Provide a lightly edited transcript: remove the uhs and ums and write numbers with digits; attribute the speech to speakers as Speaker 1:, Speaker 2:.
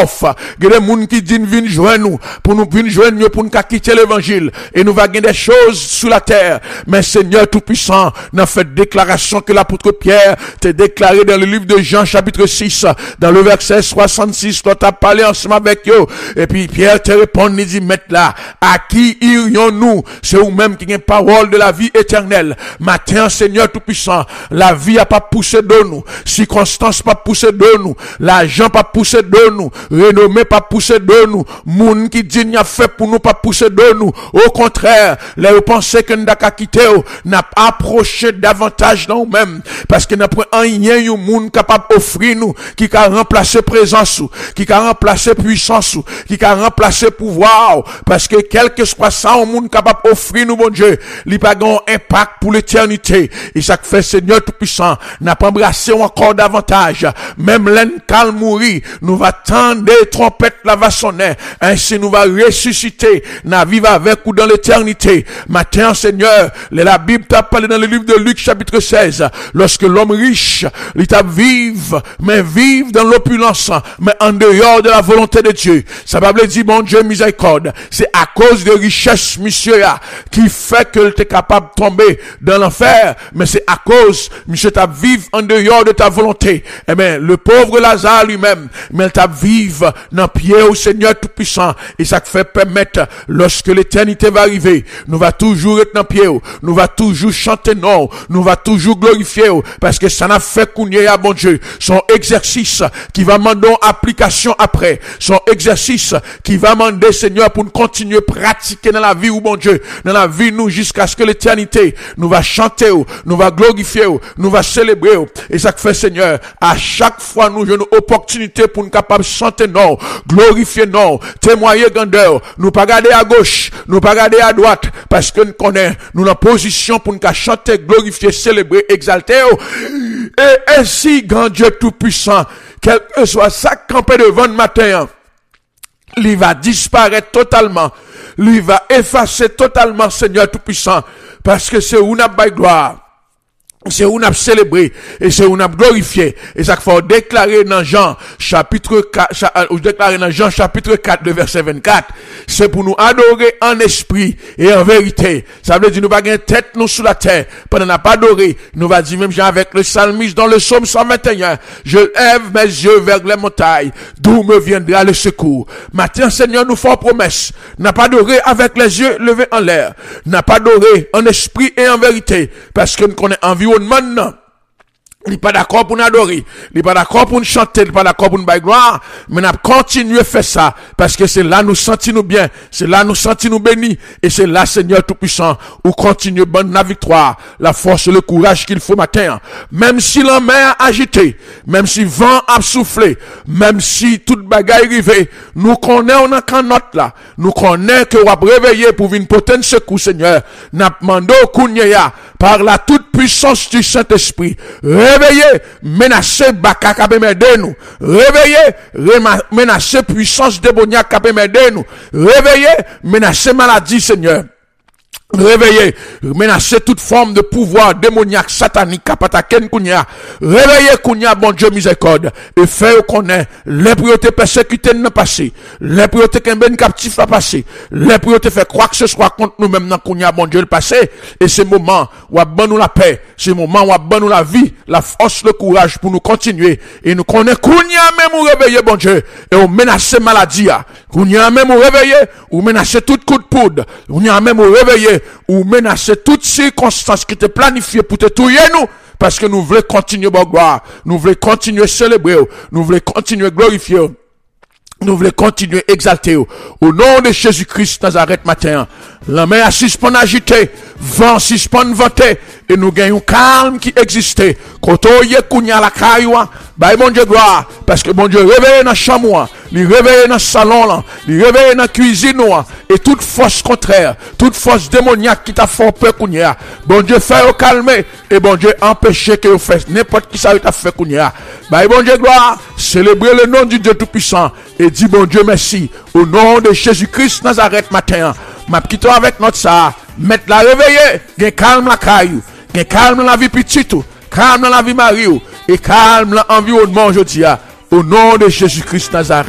Speaker 1: off. Il y a des gens qui disent viens joindre nous pour nous quitter l'évangile et nous va gagner des choses sous la terre. Mais Seigneur Tout-Puissant, n'a fait déclaration que l'apôtre Pierre t'a déclaré dans le livre de Jean chapitre 6 dans le verset 66, toi t'as parlé ensemble avec eux et puis Pierre te répond, il dit maître là, à qui irions-nous? C'est vous-même qui avez parole de la vie éternelle. Matin, Seigneur Tout-Puissant, la vie a pas poussé de nous, circonstances pas poussé de nous, l'argent pas poussé de nous, renommée pas poussé de nous, moun qui dit n'y a fait pour nous pas poussé de nous. Au contraire, les pensées que nous avons quitté, n'a pas approché davantage dans nous-mêmes, parce que n'a pas rien yon moun capable d'offrir nous, qui a remplacé présence, qui a remplacé puissance, qui a remplacé pouvoir, parce que quel que soit ça, un monde capable d'offrir nous, mon Dieu, il pas un impact pour l'éternité. Et ça fait Seigneur Tout-Puissant, n'a pas embrassé encore davantage, même l'en calme mourir, nous va tendre des trompettes la va sonner, ainsi nous va ressusciter, n'a vivre avec ou dans l'éternité. Matin, Seigneur, la Bible t'a parlé dans le livre de Luc chapitre 16, lorsque l'homme riche, il t'a vive dans l'opulence, mais en dehors de la volonté de Dieu. Ça va dire, mon Dieu, miséricorde, c'est à cause de richesse, monsieur, qui fait que tu es capable de tomber dans l'enfer, mais c'est à cause, monsieur, t'as vivre en dehors de ta volonté. Eh bien, le pauvre Lazare lui-même, mais t'as vivre dans pied au Seigneur Tout-Puissant, et ça fait permettre, lorsque l'éternité va arriver, nous va toujours être dans pied, nous va toujours chanter non, nous va toujours glorifier, parce que ça n'a fait qu'on y a, bon Dieu, son exercice qui va demander application après, son exercice qui va demander, Seigneur, pour nous continuer à pratiquer dans la vie, ou bon Dieu, dans la vie, nous, jusqu'à ce que l'éternité, nous va chanter, nous va glorifier, nous va célébrer, et ça fait, Seigneur, à chaque fois, nous avons une opportunité pour nous capables de chanter non, glorifier non, témoigner grandeur, nous pas regarder à gauche, nous pas regarder à droite, parce que nous connaissons, nous en position pour nous chanter, glorifier, célébrer, exalter, et ainsi, grand Dieu Tout-Puissant, quel que soit ça campé devant le matin, il va disparaître totalement, il va effacer totalement, Seigneur Tout-Puissant, parce que c'est où nous avons gloire. C'est où on a célébré, et c'est où on a glorifié, et ça faut déclarer dans Jean, chapitre 4, déclarer dans Jean, chapitre 4, de verset 24, c'est pour nous adorer en esprit et en vérité. Ça veut dire, nous pas gagner tête, nous sous la terre, pendant n'a pas adoré, nous va dire, même avec le psalmiste dans le psaume 121, je lève mes yeux vers les montagnes, d'où me viendra le secours. Matin, Seigneur, nous faisons promesse, n'a pas adoré avec les yeux levés en l'air, n'a pas adoré en esprit et en vérité, parce que nous connaissons environnement. Il n'est pas d'accord pour nous adorer, il n'est pas d'accord pour nous chanter, il n'est pas d'accord pour nous bailler gloire, mais nous continuons à faire ça, parce que c'est là nous sentons nous bien, c'est là nous sentons nous bénis, et c'est là, Seigneur Tout-Puissant, où continue bonne la victoire, la force, le courage qu'il faut matin. Même si la mer a agité, même si vent a soufflé, même si toute bagaille arrivée, nous connaissons en note là, nous connaissons que vous avez réveillé pour une potente secours, Seigneur, nous demandons au Kounia, par la toute puissance du Saint-Esprit, réveillez, menacez Baka qui peut m'aider nous. Réveillez, menacez puissance démoniaque qui peut m'aider nous. Réveillez, menacez maladie, Seigneur. Réveillez, menacez toute forme de pouvoir démoniaque, satanique, kapataken kounia. Réveillez kounia, bon Dieu miséricorde. Et fait qu'on ait l'impriorité persécutée n'a passé. L'impriorité qu'un ben captif a passé. L'impriorité fait croire que ce soit contre nous-mêmes dans kounia, bon Dieu le passé. Et c'est moment où a bon nous la paix. C'est moment où a bon nous la vie, la force, le courage pour nous continuer. Et nous connaît kounia même ou réveiller, bon Dieu. Et on menace maladie. Kounia même ou réveiller, ou menacer tout coup de poudre. Kounia même ou réveiller, ou menacer toutes circonstances qui te planifiées pour te tuer nous, parce que nous voulons continuer à gloire, nous voulons continuer à célébrer, nous voulons continuer à glorifier, nous voulons continuer à exalter. Au nom de Jésus-Christ Nazareth matin, la main a suspend agité, vent suspend vanté, et nous gagnons calme qui existait. Quand on y est kounya la cailloua, bah bon Dieu gloire, parce que bon Dieu réveille dans la chambre, il réveille dans le salon là, il réveille dans la cuisine et toute force contraire, toute force démoniaque qui t'a fait peur kounya, bon Dieu fait au calmer, et bon Dieu empêcher que vous fassiez n'importe qui ça t'a fait kounya. Bah bon Dieu gloire, célébrer le nom du Dieu Tout-Puissant, et dit bon Dieu merci, au nom de Jésus-Christ Nazareth matin, m'a quitté avec notre ça, mettre la réveiller, gain calme la caillou, gain calme dans la vie petite, calme dans la vie Marie, et calme dans l'environnement aujourd'hui, au nom de Jésus-Christ Nazareth.